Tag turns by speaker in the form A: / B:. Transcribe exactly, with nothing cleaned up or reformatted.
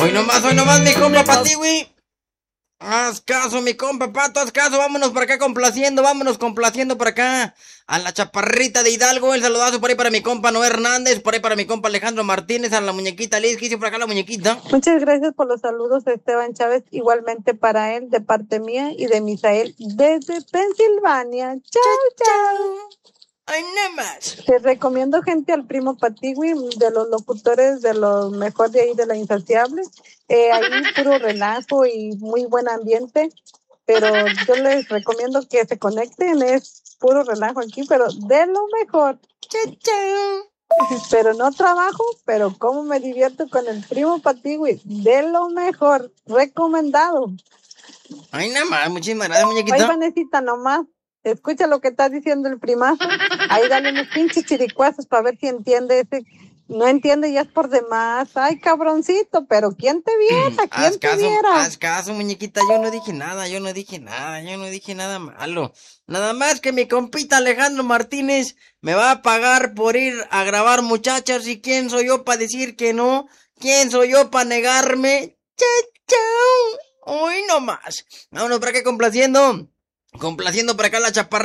A: Hoy nomás, hoy nomás, mi compa Patiwi. Haz caso, mi compa Pato, haz caso, vámonos por acá complaciendo, vámonos complaciendo por acá a la chaparrita de Hidalgo, el saludazo por ahí para mi compa Noé Hernández, por ahí para mi compa Alejandro Martínez, a la muñequita Liz, que hizo por acá la muñequita.
B: Muchas gracias por los saludos, Esteban Chávez, igualmente para él, de parte mía y de Misael, desde Pensilvania. Chao, chao.
A: Ay, nada más.
B: Te recomiendo, gente, al primo Patigui, de los locutores de los mejor de ahí de la Insaciable. Eh, ahí puro relajo y muy buen ambiente, pero yo les recomiendo que se conecten, es puro relajo aquí, pero de lo mejor.
A: Chao, chao.
B: Pero no trabajo, pero cómo me divierto con el primo Patigui, de lo mejor, recomendado.
A: Ay, nada más, muchísimas gracias, muñequita.
B: Ay, Vanesita, nomás, escucha lo que está diciendo el primazo. Ahí dale unos pinches chiricuazos para ver si entiende ese. No entiende, ya es por demás. Ay, cabroncito, pero ¿quién te viera? ¿Quién
A: Haz
B: te
A: caso,
B: viera?
A: haz caso, muñequita, yo no dije nada, yo no dije nada, yo no dije nada malo. Nada más que mi compita Alejandro Martínez me va a pagar por ir a grabar muchachas, y quién soy yo para decir que no, quién soy yo para negarme. Chao, chao. Hoy no más. Vámonos para acá complaciendo, complaciendo para acá la chaparra.